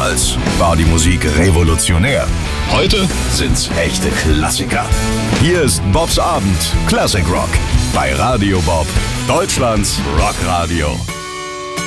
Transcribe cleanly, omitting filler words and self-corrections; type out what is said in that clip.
Damals war die Musik revolutionär. Heute sind's echte Klassiker. Hier ist Bobs Abend Classic Rock bei Radio Bob, Deutschlands Rockradio.